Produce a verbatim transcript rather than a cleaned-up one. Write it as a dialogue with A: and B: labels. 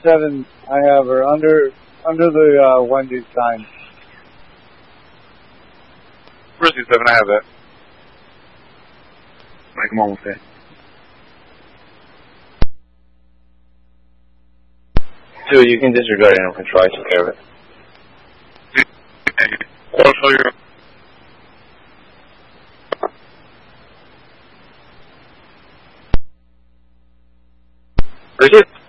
A: seven I have her under under the uh, Wendy's sign.
B: Risky seven, I have that. Alright, come on with that.
C: Two, you can disregard animal control. I took care of it.
B: I'll show you.
C: Bridget?